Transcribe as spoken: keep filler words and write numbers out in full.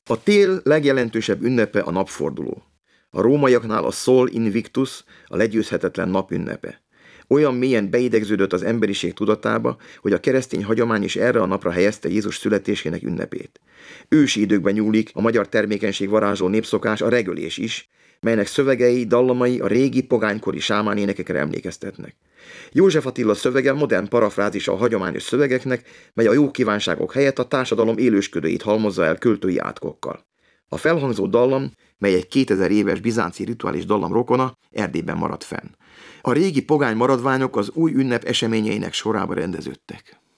A tél legjelentősebb ünnepe a napforduló. A rómaiaknál a Sol Invictus, a legyőzhetetlen nap ünnepe. Olyan mélyen beidegződött az emberiség tudatába, hogy a keresztény hagyomány is erre a napra helyezte Jézus születésének ünnepét. Ősi időkben nyúlik a magyar termékenység varázsló népszokás, a regölés is, melynek szövegei, dallamai a régi pogánykori sámánénekekre emlékeztetnek. József Attila szövege modern parafrázisa a hagyományos szövegeknek, mely a jó kívánságok helyett a társadalom élősködőit halmozza el költői átkokkal. A felhangzó dallam, mely egy kétezer éves bizánci rituális dallam rokona, Erdélyben maradt fenn. A régi pogány maradványok az új ünnep eseményeinek sorába rendeződtek.